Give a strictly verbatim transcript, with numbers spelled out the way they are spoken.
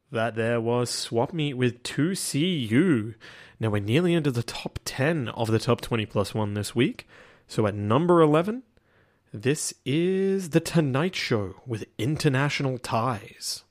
That there was Swap Meet with two C U. Now we're nearly into the top ten of the top twenty plus one this week. So at number eleven, this is The Tonight Show with International Ties.